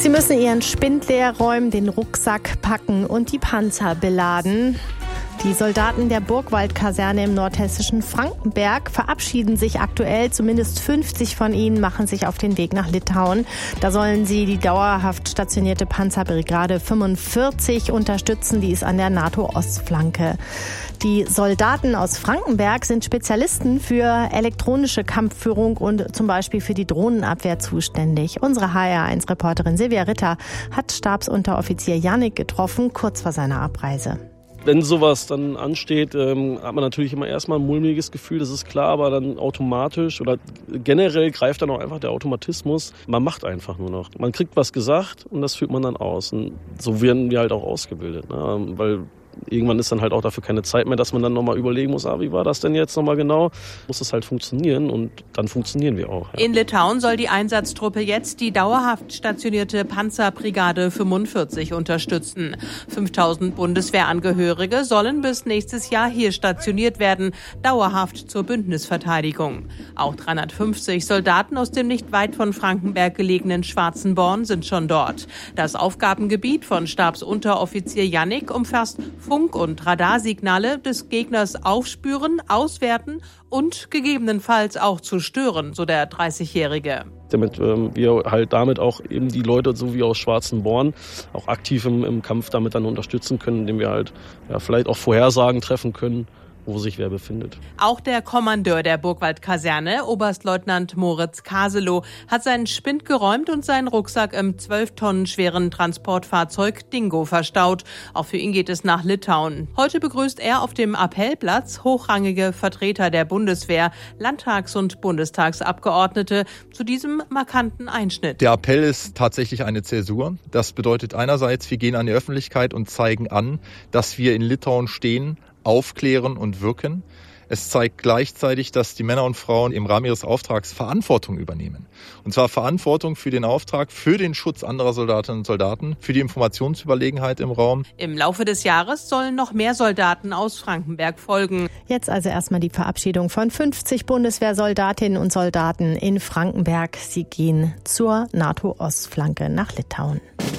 Sie müssen ihren Spind leer räumen, den Rucksack packen und die Panzer beladen. Die Soldaten der Burgwald-Kaserne im nordhessischen Frankenberg verabschieden sich aktuell. Zumindest 50 von ihnen machen sich auf den Weg nach Litauen. Da sollen sie die dauerhaft stationierte Panzerbrigade 45 unterstützen. Die ist an der NATO-Ostflanke. Die Soldaten aus Frankenberg sind Spezialisten für elektronische Kampfführung und zum Beispiel für die Drohnenabwehr zuständig. Unsere HR1-Reporterin Silvia Ritter hat Stabsunteroffizier Jannik getroffen, kurz vor seiner Abreise. Wenn sowas dann ansteht, hat man natürlich immer erstmal ein mulmiges Gefühl, das ist klar, aber dann automatisch oder generell greift dann auch einfach der Automatismus. Man macht einfach nur noch. Man kriegt was gesagt und das führt man dann aus. Und so werden wir halt auch ausgebildet, ne? Weil irgendwann ist dann halt auch dafür keine Zeit mehr, dass man dann nochmal überlegen muss, wie war das denn jetzt nochmal genau? Muss das halt funktionieren und dann funktionieren wir auch. Ja. In Litauen soll die Einsatztruppe jetzt die dauerhaft stationierte Panzerbrigade 45 unterstützen. 5000 Bundeswehrangehörige sollen bis nächstes Jahr hier stationiert werden, dauerhaft zur Bündnisverteidigung. Auch 350 Soldaten aus dem nicht weit von Frankenberg gelegenen Schwarzenborn sind schon dort. Das Aufgabengebiet von Stabsunteroffizier Jannik umfasst Funk- und Radarsignale des Gegners aufspüren, auswerten und gegebenenfalls auch zu stören, so der 30-Jährige. Damit wir halt damit auch eben die Leute, so wie aus Schwarzenborn, auch aktiv im Kampf damit dann unterstützen können, indem wir halt vielleicht auch Vorhersagen treffen können, wo sich wer befindet. Auch der Kommandeur der Burgwald-Kaserne, Oberstleutnant Moritz Kaselow, hat seinen Spind geräumt und seinen Rucksack im 12 Tonnen schweren Transportfahrzeug Dingo verstaut. Auch für ihn geht es nach Litauen. Heute begrüßt er auf dem Appellplatz hochrangige Vertreter der Bundeswehr, Landtags- und Bundestagsabgeordnete zu diesem markanten Einschnitt. Der Appell ist tatsächlich eine Zäsur. Das bedeutet einerseits, wir gehen an die Öffentlichkeit und zeigen an, dass wir in Litauen stehen, aufklären und wirken. Es zeigt gleichzeitig, dass die Männer und Frauen im Rahmen ihres Auftrags Verantwortung übernehmen. Und zwar Verantwortung für den Auftrag, für den Schutz anderer Soldatinnen und Soldaten, für die Informationsüberlegenheit im Raum. Im Laufe des Jahres sollen noch mehr Soldaten aus Frankenberg folgen. Jetzt also erstmal die Verabschiedung von 50 Bundeswehrsoldatinnen und Soldaten in Frankenberg. Sie gehen zur NATO-Ostflanke nach Litauen.